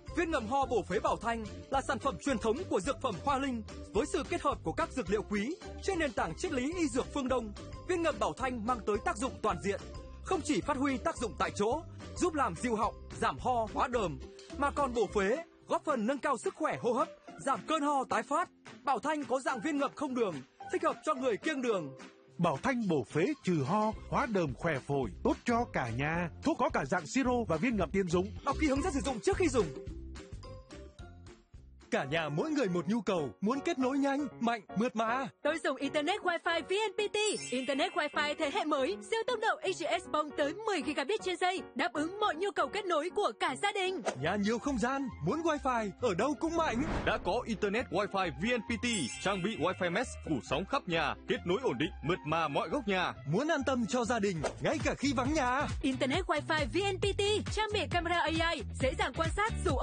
Viên ngậm ho bổ phế Bảo Thanh là sản phẩm truyền thống của dược phẩm Hoa Linh với sự kết hợp của các dược liệu quý trên nền tảng triết lý y dược phương Đông. Viên ngậm Bảo Thanh mang tới tác dụng toàn diện, không chỉ phát huy tác dụng tại chỗ, giúp làm dịu họng, giảm ho, hóa đờm, mà còn bổ phế, góp phần nâng cao sức khỏe hô hấp, giảm cơn ho tái phát. Bảo Thanh có dạng viên ngậm không đường, thích hợp cho người kiêng đường. Bảo Thanh bổ phế trừ ho, hóa đờm khỏe phổi, tốt cho cả nhà. Thuốc có cả dạng siro và viên ngậm tiêm dùng. Đọc kỹ hướng dẫn sử dụng trước khi dùng. Cả nhà mỗi người một nhu cầu, muốn kết nối nhanh, mạnh, mượt mà. Tôi dùng Internet Wi-Fi VNPT, Internet Wi-Fi thế hệ mới, siêu tốc độ XGS bông tới 10 gigabit trên giây, đáp ứng mọi nhu cầu kết nối của cả gia đình. Nhà nhiều không gian, muốn Wi-Fi ở đâu cũng mạnh. Đã có Internet Wi-Fi VNPT, trang bị Wi-Fi mesh phủ sóng khắp nhà, kết nối ổn định, mượt mà mọi góc nhà. Muốn an tâm cho gia đình, ngay cả khi vắng nhà. Internet Wi-Fi VNPT, trang bị camera AI, dễ dàng quan